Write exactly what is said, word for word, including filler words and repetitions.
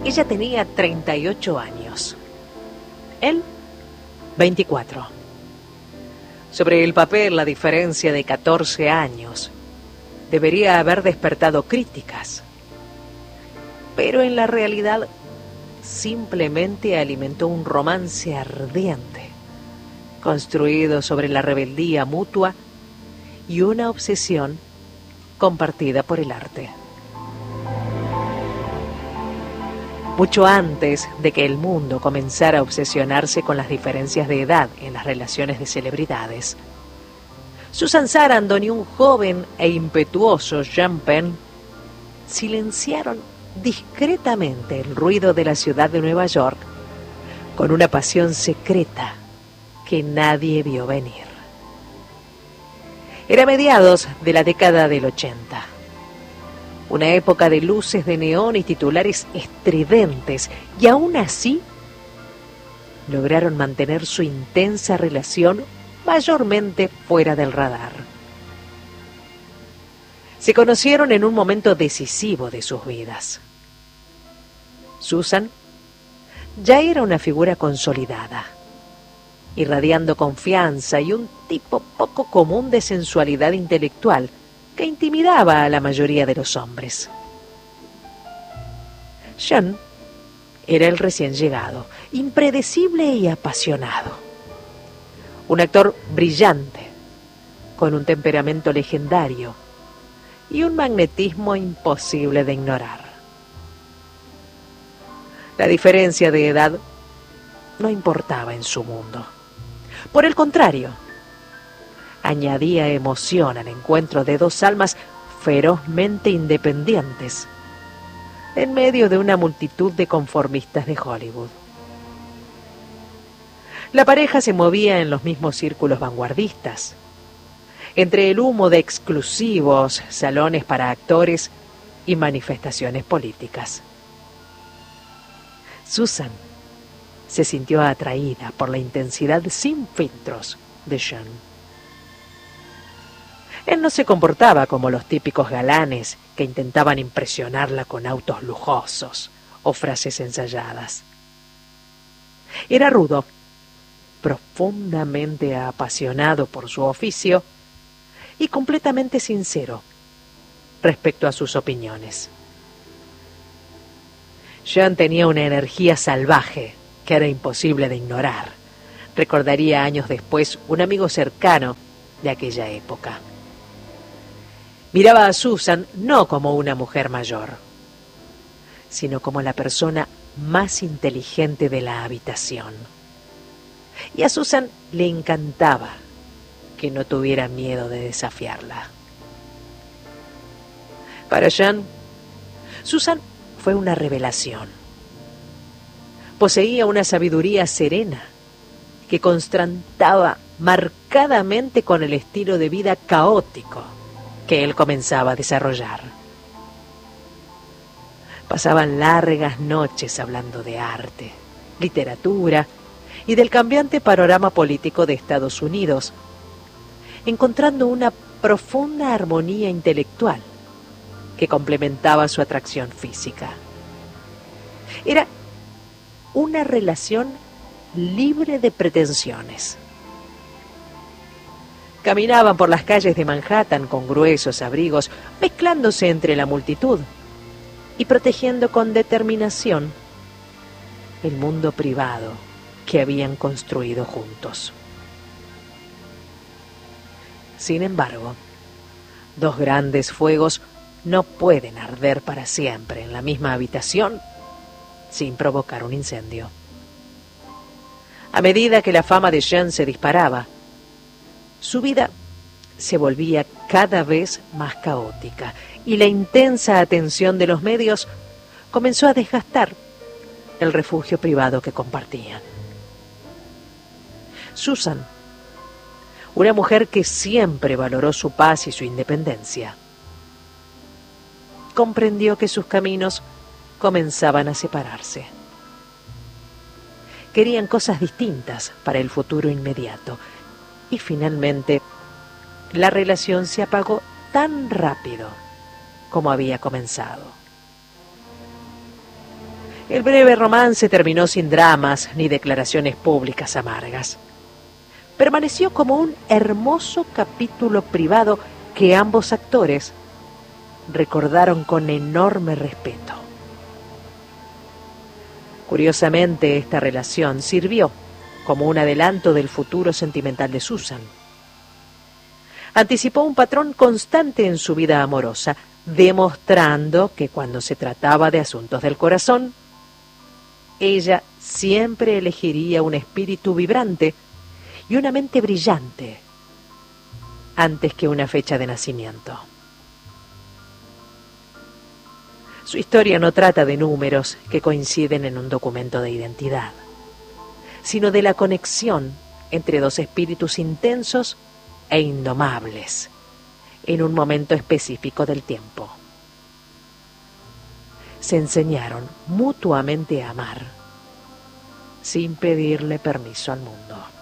Ella tenía treinta y ocho años. Él, veinticuatro. Sobre el papel, la diferencia de catorce años debería haber despertado críticas. Pero en la realidad simplemente alimentó un romance ardiente, construido sobre la rebeldía mutua y una obsesión compartida por el arte. Mucho antes de que el mundo comenzara a obsesionarse con las diferencias de edad en las relaciones de celebridades, Susan Sarandon y un joven e impetuoso Sean Penn silenciaron discretamente el ruido de la ciudad de Nueva York con una pasión secreta que nadie vio venir. Era mediados de la década del ochenta. Una época de luces de neón y titulares estridentes, y aún así lograron mantener su intensa relación mayormente fuera del radar. Se conocieron en un momento decisivo de sus vidas. Susan ya era una figura consolidada, irradiando confianza y un tipo poco común de sensualidad intelectual que intimidaba a la mayoría de los hombres. Sean era el recién llegado, impredecible y apasionado. Un actor brillante, con un temperamento legendario y un magnetismo imposible de ignorar. La diferencia de edad no importaba en su mundo. Por el contrario, añadía emoción al encuentro de dos almas ferozmente independientes en medio de una multitud de conformistas de Hollywood. La pareja se movía en los mismos círculos vanguardistas, entre el humo de exclusivos salones para actores y manifestaciones políticas. Susan se sintió atraída por la intensidad sin filtros de Sean. Él no se comportaba como los típicos galanes que intentaban impresionarla con autos lujosos o frases ensayadas. Era rudo, profundamente apasionado por su oficio y completamente sincero respecto a sus opiniones. Sean tenía una energía salvaje que era imposible de ignorar, recordaría años después un amigo cercano de aquella época. Miraba a Susan no como una mujer mayor, sino como la persona más inteligente de la habitación. Y a Susan le encantaba que no tuviera miedo de desafiarla. Para Sean, Susan fue una revelación. Poseía una sabiduría serena que contrastaba marcadamente con el estilo de vida caótico que él comenzaba a desarrollar. Pasaban largas noches hablando de arte, literatura y del cambiante panorama político de Estados Unidos, encontrando una profunda armonía intelectual que complementaba su atracción física. Era una relación libre de pretensiones. Caminaban por las calles de Manhattan con gruesos abrigos, mezclándose entre la multitud y protegiendo con determinación el mundo privado que habían construido juntos. Sin embargo, dos grandes fuegos no pueden arder para siempre en la misma habitación sin provocar un incendio. A medida que la fama de Sean se disparaba, su vida se volvía cada vez más caótica y la intensa atención de los medios comenzó a desgastar el refugio privado que compartían. Susan, una mujer que siempre valoró su paz y su independencia, comprendió que sus caminos comenzaban a separarse. Querían cosas distintas para el futuro inmediato y finalmente la relación se apagó tan rápido como había comenzado. El breve romance terminó sin dramas ni declaraciones públicas amargas. Permaneció como un hermoso capítulo privado que ambos actores recordaron con enorme respeto. Curiosamente, esta relación sirvió como un adelanto del futuro sentimental de Susan. Anticipó un patrón constante en su vida amorosa, demostrando que cuando se trataba de asuntos del corazón, ella siempre elegiría un espíritu vibrante y una mente brillante antes que una fecha de nacimiento. Su historia no trata de números que coinciden en un documento de identidad, sino de la conexión entre dos espíritus intensos e indomables en un momento específico del tiempo. Se enseñaron mutuamente a amar sin pedirle permiso al mundo.